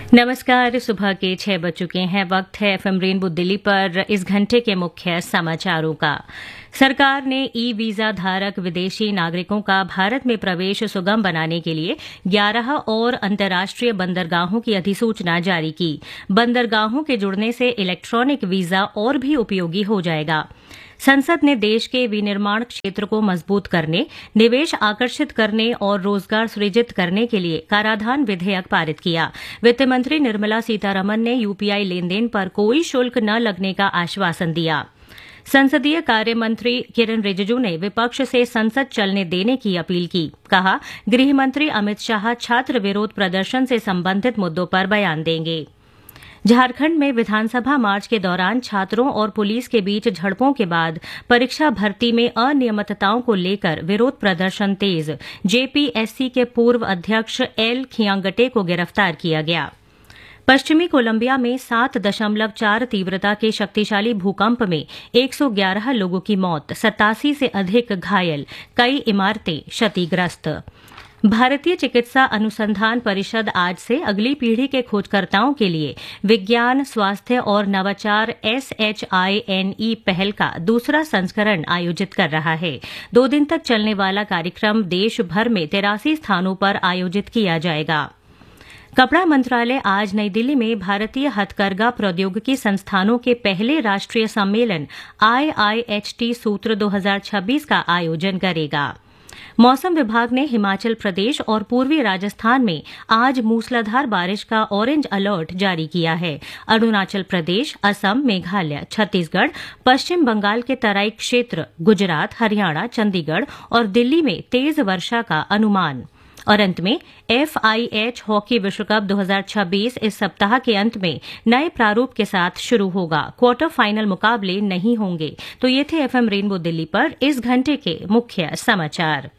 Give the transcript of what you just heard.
नमस्कार। सुबह के 6 बज चुके हैं। वक्त है एफएम रेनबो दिल्ली पर इस घंटे के मुख्य समाचारों का। सरकार ने ई वीजा धारक विदेशी नागरिकों का भारत में प्रवेश सुगम बनाने के लिए 11 और अंतर्राष्ट्रीय बंदरगाहों की अधिसूचना जारी की। बंदरगाहों के जुड़ने से इलेक्ट्रॉनिक वीजा और भी उपयोगी हो जाएगा। संसद ने देश के विनिर्माण क्षेत्र को मजबूत करने, निवेश आकर्षित करने और रोजगार सृजित करने के लिए कराधान विधेयक पारित किया। वित्त मंत्री निर्मला सीतारमण ने यूपीआई लेनदेन पर कोई शुल्क न लगने का आश्वासन दिया। संसदीय कार्य मंत्री किरेन रिजिजू ने विपक्ष से संसद चलने देने की अपील की। कहा, गृह मंत्री अमित शाह छात्र विरोध प्रदर्शन से संबंधित मुद्दों पर बयान देंगे। झारखंड में विधानसभा मार्च के दौरान छात्रों और पुलिस के बीच झड़पों के बाद परीक्षा भर्ती में अनियमितताओं को लेकर विरोध प्रदर्शन तेज। जेपीएससी के पूर्व अध्यक्ष एल खियांगटे को गिरफ्तार किया गया। पश्चिमी कोलंबिया में 7.4 तीव्रता के शक्तिशाली भूकंप में 111 लोगों की मौत, 87 से अधिक घायल, कई इमारतें क्षतिग्रस्त। भारतीय चिकित्सा अनुसंधान परिषद आज से अगली पीढ़ी के खोजकर्ताओं के लिए विज्ञान, स्वास्थ्य और नवाचार SHINE पहल का दूसरा संस्करण आयोजित कर रहा है। 2 दिन तक चलने वाला कार्यक्रम देश भर में 83 स्थानों पर आयोजित किया जाएगा। कपड़ा मंत्रालय आज नई दिल्ली में भारतीय हथकरघा प्रौद्योगिकी संस्थानों के पहले राष्ट्रीय सम्मेलन IIHT सूत्र 2026 का आयोजन करेगा। मौसम विभाग ने हिमाचल प्रदेश और पूर्वी राजस्थान में आज मूसलाधार बारिश का ऑरेंज अलर्ट जारी किया है। अरुणाचल प्रदेश, असम, मेघालय, छत्तीसगढ़, पश्चिम बंगाल के तराई क्षेत्र, गुजरात, हरियाणा, चंडीगढ़ और दिल्ली में तेज वर्षा का अनुमान। और अंत में FIH हॉकी विश्व कप 2026 इस सप्ताह के अंत में नए प्रारूप के साथ शुरू होगा। क्वार्टर फाइनल मुकाबले नहीं होंगे। तो ये थे एफएम रेनबो दिल्ली पर इस घंटे के मुख्य समाचार।